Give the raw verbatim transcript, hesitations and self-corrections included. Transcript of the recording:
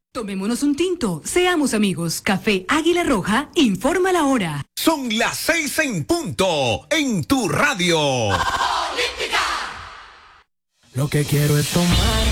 Tomémonos un tinto, seamos amigos. Café Águila Roja, informa la hora. Son las seis en punto, en tu radio. Lo que quiero es tomar